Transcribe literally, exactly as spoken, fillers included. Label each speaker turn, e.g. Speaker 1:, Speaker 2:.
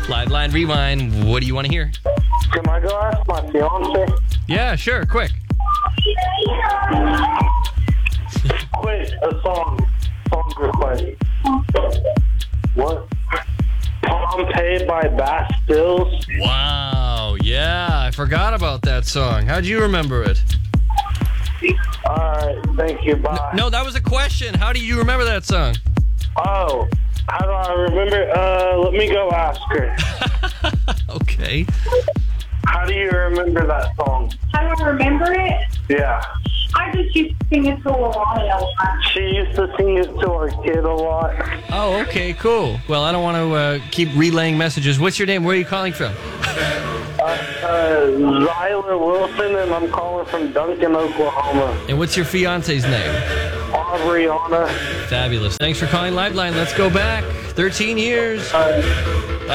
Speaker 1: Live Line Rewind. What do you want to hear?
Speaker 2: Can I go ask my fiance?
Speaker 1: Yeah, sure. Quick.
Speaker 2: Quick, a song. Song request. What? Pompeii by Bastilles.
Speaker 1: Wow. Yeah, I forgot about that song. How'd you remember it?
Speaker 2: Alright, thank you, bye.
Speaker 1: No, that was a question. How do you remember that song?
Speaker 2: Oh, how do I remember? Uh, let me go ask her.
Speaker 1: Okay.
Speaker 2: How do you remember that song?
Speaker 3: How do I remember it?
Speaker 2: Yeah.
Speaker 3: I just used to sing it to Alani all the time.
Speaker 2: She used to sing it to our kid a lot.
Speaker 1: Oh, okay, cool. Well, I don't want to uh, keep relaying messages. What's your name? Where are you calling from?
Speaker 2: Uh, uh, Zyler Wilson, and I'm calling from Duncan, Oklahoma.
Speaker 1: And what's your fiance's name?
Speaker 2: Aubriana.
Speaker 1: Fabulous. Thanks for calling Liveline. Let's go back thirteen years.
Speaker 2: Uh,